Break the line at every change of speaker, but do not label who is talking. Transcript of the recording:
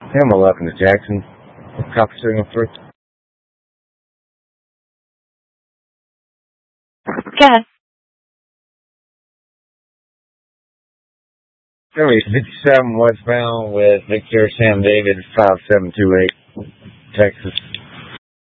I'm 11 to Jackson. Copy signal first.
Go ahead.
57 westbound with Victor Sam David 5728, Texas.